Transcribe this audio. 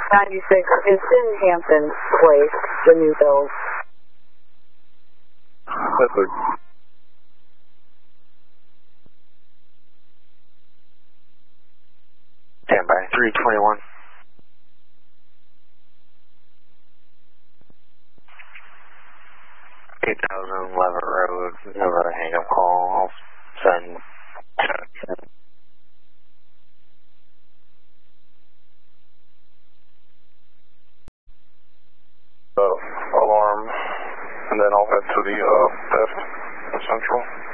96. It's in Hampton Place, the new build. Clifford. Stand by. 321. 8000 Levitt Road. Another hang-up call. I'll send. Alarm, and then I'll head to the Central.